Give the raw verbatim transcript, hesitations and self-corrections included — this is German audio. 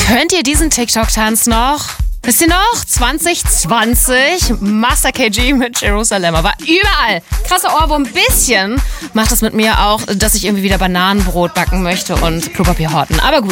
Könnt ihr diesen TikTok-Tanz noch? Wisst ihr noch? zwanzig zwanzig, Master K G mit Jerusalem. War überall. Krasser Ohrwurm. Ein bisschen macht es mit mir auch, dass ich irgendwie wieder Bananenbrot backen möchte und Klopapier horten. Aber gut.